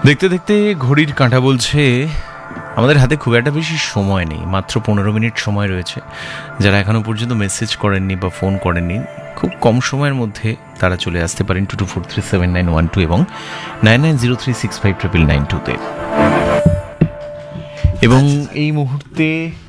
দেখতে দেখতে ঘড়ির কাঁটা বলছে আমাদের হাতে খুব একটা বেশি সময় নেই, মাত্র 15 মিনিট সময় রয়েছে। যারা এখনও পর্যন্ত মেসেজ করেননি বা ফোন করেননি, খুব কম সময়ের মধ্যে তারা চলে আসতে পারেন 22437912 এবং 9903659992-তে। এবং এই মুহূর্তে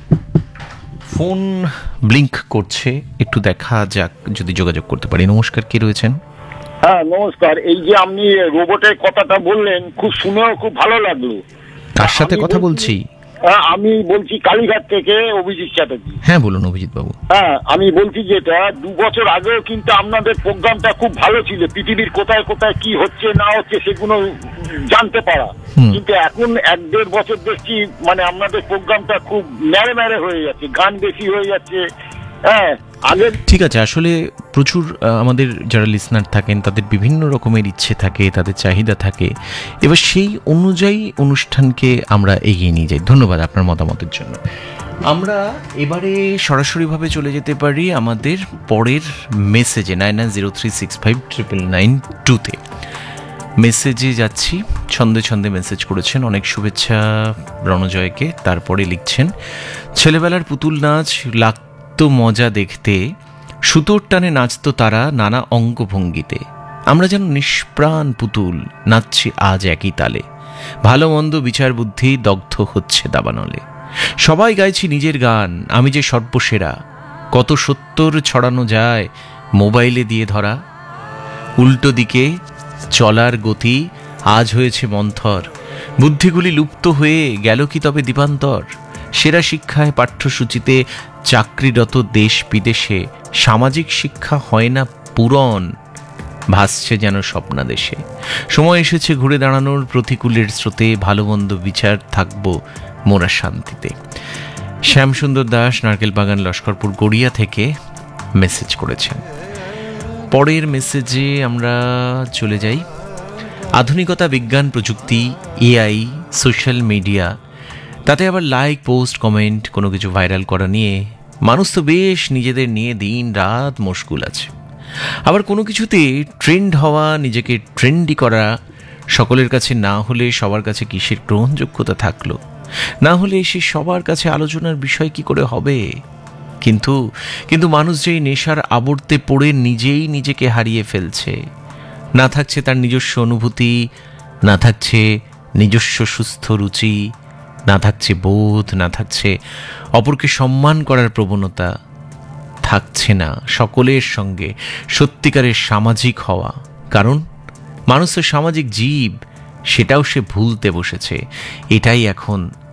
ফোন ব্লিঙ্ক করছে, একটু দেখা যাক যদি যোগাযোগ করতে পারি। নমস্কার, কে রয়েছেন? হ্যাঁ নমস্কার। এই যে আপনি রোবটের কথাটা বললেন, খুব শুনেও খুব ভালো লাগলো। কার সাথে কথা বলছি? আমি বলছি কালীঘাট থেকে অভিজিৎ চ্যাটার্জি। হ্যাঁ বলুন অভিজিৎ বাবু। হ্যাঁ, আমি বলছি যেটা 2 বছর আগেও কিন্তু আপনাদের প্রোগ্রামটা খুব ভালো ছিল, পৃথিবীর কোথায় কোথায় কি হচ্ছে না হচ্ছে সেগুলো জানতে পারা। কিন্তু এখন 1-1.5 বছর দেখছি মানে আপনাদের প্রোগ্রামটা খুব ম্যারে ম্যারে হয়ে যাচ্ছে, গান বেশি হয়ে যাচ্ছে। হ্যাঁ ঠিক আছে, আসলে প্রচুর আমাদের যারা লিসনার থাকেন তাদের বিভিন্ন রকমের ইচ্ছে থাকে, তাদের চাহিদা থাকে, এবার সেই অনুযায়ী অনুষ্ঠানকে আমরা এগিয়ে নিয়ে যাই। ধন্যবাদ আপনার মতামতের জন্য। আমরা এবারে সরাসরিভাবে চলে যেতে পারি আমাদের পরের মেসেজে 9903659992-তে। মেসেজে যাচ্ছি, ছন্দে ছন্দে মেসেজ করেছেন, অনেক শুভেচ্ছা রণজয়কে। তারপরে লিখছেন, ছেলেবেলার পুতুল নাচ লাগতো মজা দেখতে, সুতোর টানে নাচতো তারা নানা অঙ্গভঙ্গিতে, আমরা যেন নিষ্প্রাণ পুতুল নাচছি আজ একই তালে, ভালো মন্দ বিচার বুদ্ধি দগ্ধ হচ্ছে দাবানলে, সবাই গাইছি নিজের গান, আমি যে সর্বসেরা, কত সত্তর ছড়ানো যায় মোবাইলে দিয়ে ধরা, উল্টো দিকে চলার গতি আজ হয়েছে মন্থর, বুদ্ধিগুলি লুপ্ত হয়ে গেল কি তবে দীপান্তর, সেরা শিক্ষায় পাঠ্যসূচিতে চাকরিরত দেশ বিদেশে, সামাজিক শিক্ষা হয় না পূরণ, ভাসছে যেন স্বপ্নাদেশে, সময় এসেছে ঘুরে দাঁড়ানোর প্রতিকূলের স্রোতে, ভালো মন্দ বিচার থাকবো মোরা শান্তিতে। শ্যামসুন্দর দাস, নারকেল বাগান, লস্করপুর, গড়িয়া থেকে মেসেজ করেছেন। পরের মেসেজে আমরা চলে যাই। আধুনিকতা, বিজ্ঞান, প্রযুক্তি, এআই, সোশ্যাল মিডিয়া, তাতে আবার লাইক, পোস্ট, কমেন্ট, কোনো কিছু ভাইরাল করা নিয়ে মানুষ তো বেশ নিজেদের নিয়ে দিন রাত মশগুল আছে। আবার কোনো কিছুতে ট্রেন্ড হওয়া, নিজেকে ট্রেন্ডি করা, সকলের কাছে না হলে সবার কাছে কিসের গ্রহণযোগ্যতা থাকলো, না হলে সে সবার কাছে আলোচনার বিষয় কি করে হবে। কিন্তু কিন্তু মানুষ যেই নেশার আবর্তে পড়ে নিজেই নিজেকে হারিয়ে ফেলছে, না থাকছে তার নিজস্ব অনুভূতি, না থাকছে নিজস্ব সুস্থ রুচি, না থাকছে বোধ, না থাকছে অপরকে সম্মান করার প্রবণতা, থাকছে না সকলের সঙ্গে সত্যিকারের সামাজিক হওয়া। কারণ মানুষ তো সামাজিক জীব, সেটাও সে ভুলতে বসেছে। এটাই এখন